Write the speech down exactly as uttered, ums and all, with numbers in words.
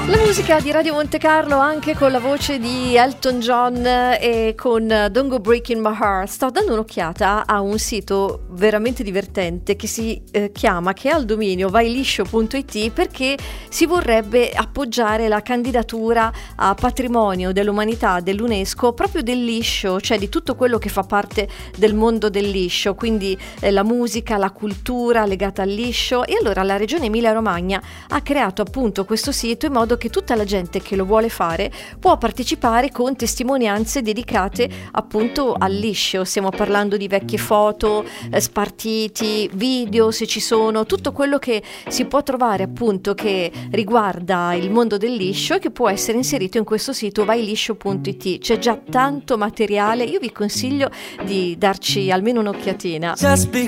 La musica di Radio Monte Carlo anche con la voce di Elton John e con Don't Go Breaking My Heart. Sto dando un'occhiata a un sito veramente divertente che si eh, chiama, che ha il dominio vailiscio punto it, perché si vorrebbe appoggiare la candidatura a patrimonio dell'umanità dell'UNESCO proprio del liscio, cioè di tutto quello che fa parte del mondo del liscio, quindi eh, la musica, la cultura legata al liscio. E allora la regione Emilia Romagna ha creato appunto questo sito in modo che tutta la gente che lo vuole fare può partecipare con testimonianze dedicate appunto al liscio. Stiamo parlando di vecchie foto, eh, spartiti, video se ci sono, tutto quello che si può trovare appunto che riguarda il mondo del liscio e che può essere inserito in questo sito vailiscio punto it. C'è già tanto materiale, io vi consiglio di darci almeno un'occhiatina. Just